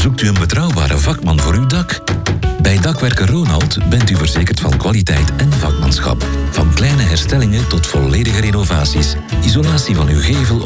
Zoekt u een betrouwbare vakman voor uw dak? Bij Dakwerken Ronald bent u verzekerd van kwaliteit en vakmanschap. Van kleine herstellingen tot volledige renovaties. Isolatie van uw gevel